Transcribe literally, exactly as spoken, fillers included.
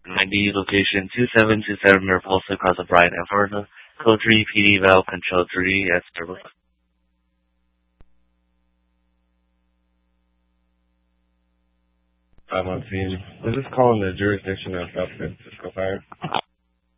ninety, location two seven two seven Repulsa Cross of Bryant, Florida. Code three, P D Valve Control three, at Starbucks. I'm on scene. Is this calling the jurisdiction of South San Francisco Fire?